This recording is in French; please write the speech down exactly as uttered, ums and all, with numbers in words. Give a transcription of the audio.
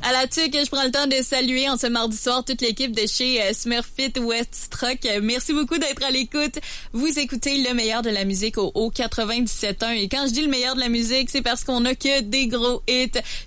À la tuque, je prends le temps de saluer en ce mardi soir toute l'équipe de chez euh, Smurfit Westrock. Euh, merci beaucoup d'être à l'écoute. Vous écoutez le meilleur de la musique au, au quatre-vingt-dix-sept un. Et quand je dis le meilleur de la musique, c'est parce qu'on a que des gros hits.